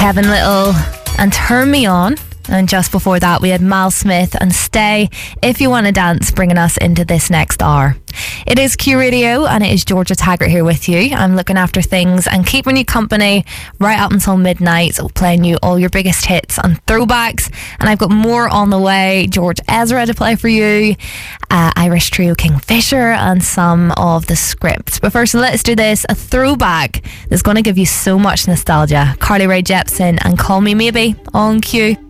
Kevin Little and Turn Me On. And just before that, we had Mal Smith and Stay, If You Want to Dance, bringing us into this next hour. It is Q Radio, and it is Georgia Taggart here with you. I'm looking after things and keeping you company right up until midnight, playing you all your biggest hits and throwbacks. And I've got more on the way. George Ezra to play for you, Irish trio Kingfisher, and some of the scripts. But first, let's do this. A throwback that's going to give you so much nostalgia. Carly Rae Jepsen and Call Me Maybe on Q.